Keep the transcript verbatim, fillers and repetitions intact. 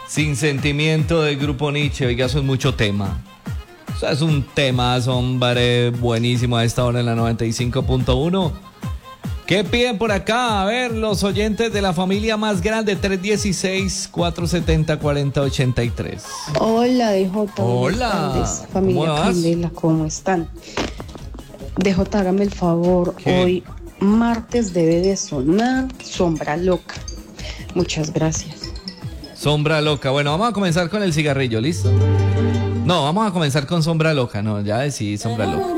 Sin sentimiento del grupo Nietzsche, oiga, eso es mucho tema. O sea, es un tema, hombre, buenísimo a esta hora en la noventa y cinco punto uno. ¿Qué piden por acá? A ver, los oyentes de la familia más grande, tres uno seis, cuatro siete cero, cuatro cero ocho tres. Hola, D J. Hola. Tardes, familia ¿Cómo vas? Candela, ¿cómo están? D J, hágame el favor, ¿Qué? hoy martes debe de sonar Sombra Loca. Muchas gracias. Sombra Loca. Bueno, vamos a comenzar con el cigarrillo, ¿listo? No, vamos a comenzar con Sombra Loca, no, ya decidí Sombra Loca.